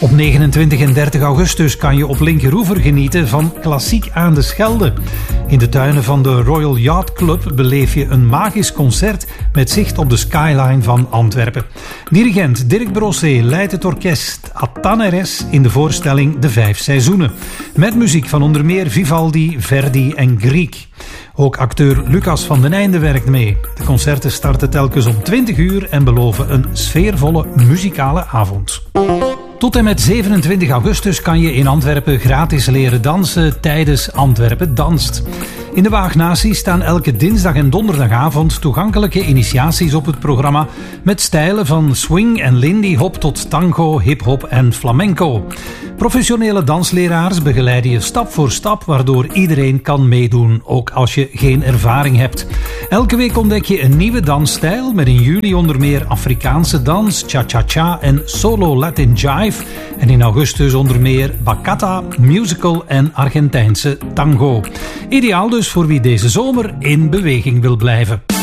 Op 29 en 30 augustus kan je op Linkeroever genieten van Klassiek aan de Schelde. In de tuinen van de Royal Yacht Club beleef je een magisch concert met zicht op de skyline van Antwerpen. Dirigent Dirk Brosset leidt het orkest Attaneres in de voorstelling De 5 Seizoenen. Met muziek van onder meer Vivaldi, Verdi en Grieg. Ook acteur Lucas van den Einde werkt mee. De concerten starten telkens om 20 uur en beloven een sfeervolle muzikale avond. Tot en met 27 augustus kan je in Antwerpen gratis leren dansen tijdens Antwerpen Danst. In de Waagnatie staan elke dinsdag en donderdagavond toegankelijke initiaties op het programma met stijlen van swing en lindy hop tot tango, hip-hop en flamenco. Professionele dansleraars begeleiden je stap voor stap, waardoor iedereen kan meedoen, ook als je geen ervaring hebt. Elke week ontdek je een nieuwe dansstijl met in juli onder meer Afrikaanse dans, cha-cha-cha en solo Latin jive. En in augustus onder meer bachata, musical en Argentijnse tango. Ideaal dus voor wie deze zomer in beweging wil blijven.